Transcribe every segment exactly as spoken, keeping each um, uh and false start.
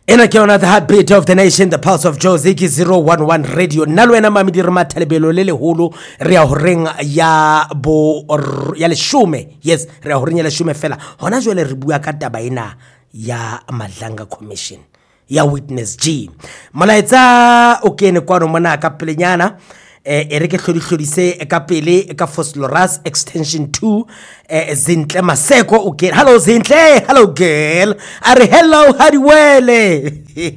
Ena ke yona the heartbeat of the nation, the pulse of Jozi ke zero one one radio. Nna le wena mamedi re mathalebelo le leholo re ya ho reng ya bo ya leshume. Yes, re ya ho reng ya leshume fela. Hona jwale re bua ka taba ena ya Madlanga Commission ya Witness G. Molaetsa o kene kwano mona ka pelenyana. Eh, ere ke hlodi hlodise ka pele ka Phosphorus extension two eh, Zinhle Maseko o ke hello Zinhle, hello girl, are hello hadiwele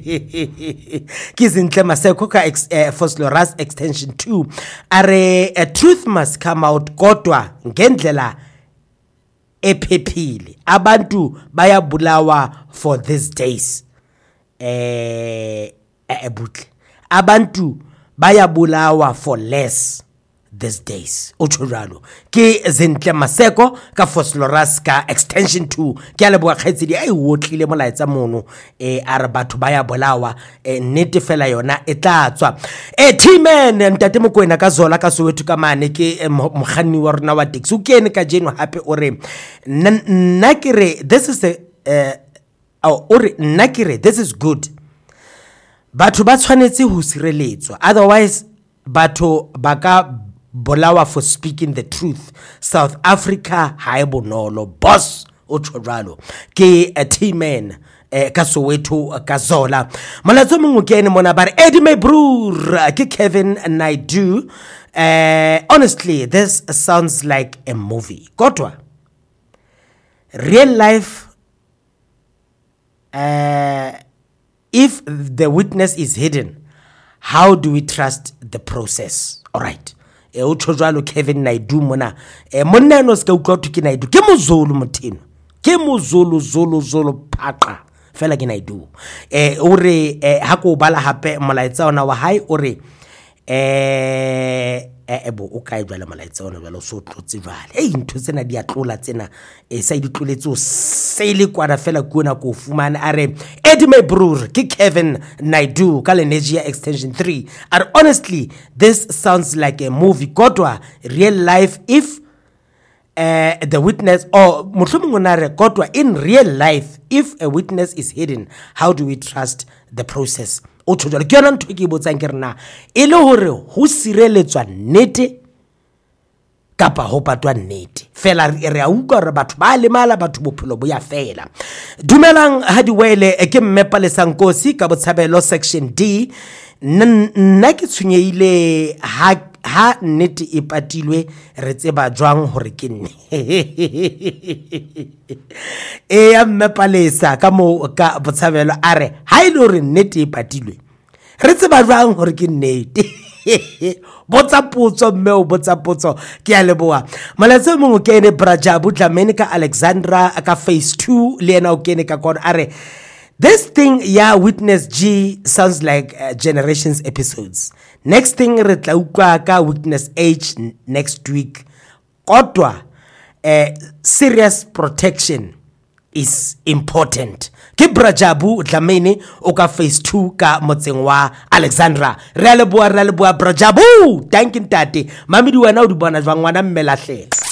ke Zinhle Maseko ka ex, eh, Phosphorus extension two are a truth must come out kodwa ngendlela ephephile abantu bayabulawa for these days eh ebutle abantu bayabulawa for less these days uchuralo ke Zinhle Maseko ka Phosphorus ka extension two ke a leboga kgaitsedi ai wotlile molaetsa mono eh are batho bayabulawa eh nnete fela yona e tla tswa eh T-man ntate Mokoena ka Zola ka Soweto ka mane ke moghanni wa rona wa taxi o kene ka jeno hape o re nna ke re this is a uh, o re nna ke re this is good. Batho ba tshwanetse ho sireletswa, otherwise batho baka bolawa for speaking the truth. South Africa ha e bonolo boss o tshwaralo ke a T-man eh ka Soweto ka Zola molatso mongwe ke ene mona ba re Eddie Mabrur ke Kevin Naidu. Uh, honestly this sounds like a movie kodwa real life. uh, If the witness is hidden, how do we trust the process? All right. E o tshojalo Kevin Naidu mona. E monna no ska utlwa ke Naidu. Ke mozulu mothino. Ke mozulu zulu zulu phaqa. Fela ke Naidu. E o re ha ko bala hape molaetsa ona wa hae o re eh ebo o ka idwala molaetsa ona jalo so tlotse jwale ei ntho tsena di atlola tsena e sa di tloletse o sele kwara fela kuona ko fumana are Eddie Mabrur ke Kevin Naidu ka Lenegia extension three are honestly this sounds like a movie kodwa real life if uh, the witness or mohlomongwe kodwa in real life if a witness is hidden how do we trust the process? O tshotla ke yona ntho ke botsang ke rena e le hore ho sireletswa nnete kapa ho patwa nnete fela re a uka re batho ba le mala batho bophelo bo ya fela. Dumelang hadiwele ke mmepa le sankosi ka botshabelo section D nna ke tshunyeile ha ha nnete e patilwe re tseba jwang hore ke nne e ya mmepalesa ka mo ka botshabelo are ha ile hore nnete e patilwe re tseba jwang hore ke nnete botsa potso mme o botsa potso ke a leboa molatse mongwe ke ene Brajabu Dlamini ka Alexandra ka phase two le ena o kene ka kona are this thing ya Witness G sounds like uh, generations episodes. Next thing re tla utlwa ka Witness H next week kodwa uh, serious protection is important. Ke Brajabu Dlamini o ka phase two ka motseng wa Alexandra re a leboa re a leboa Brajabu thank you ntate mamedi wena o di bona jwang ngwana mmelahle.